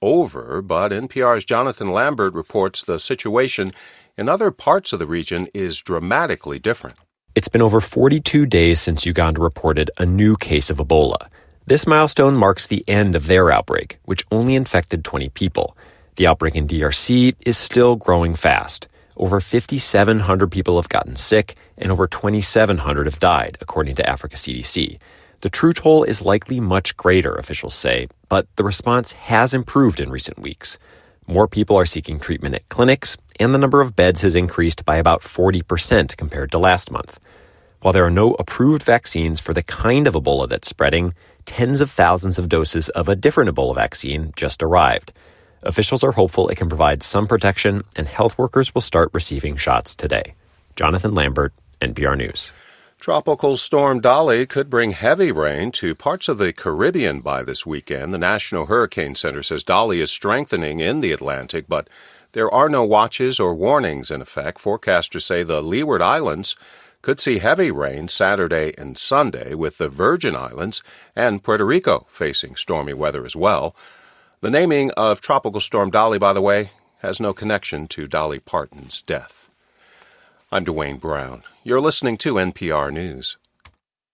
over, but NPR's Jonathan Lambert reports the situation in other parts of the region is dramatically different. It's been over 42 days since Uganda reported a new case of Ebola. This milestone marks the end of their outbreak, which only infected 20 people. The outbreak in DRC is still growing fast. Over 5,700 people have gotten sick, and over 2,700 have died, according to Africa CDC. The true toll is likely much greater, officials say, but the response has improved in recent weeks. More people are seeking treatment at clinics, and the number of beds has increased by about 40% compared to last month. While there are no approved vaccines for the kind of Ebola that's spreading, tens of thousands of doses of a different Ebola vaccine just arrived. Officials are hopeful it can provide some protection, and health workers will start receiving shots today. Jonathan Lambert, NPR News. Tropical storm Dolly could bring heavy rain to parts of the Caribbean by this weekend. The National Hurricane Center says Dolly is strengthening in the Atlantic, but there are no watches or warnings in effect. Forecasters say the Leeward Islands could see heavy rain Saturday and Sunday, with the Virgin Islands and Puerto Rico facing stormy weather as well. The naming of Tropical Storm Dolly, by the way, has no connection to Dolly Parton's death. I'm Dwayne Brown. You're listening to NPR News.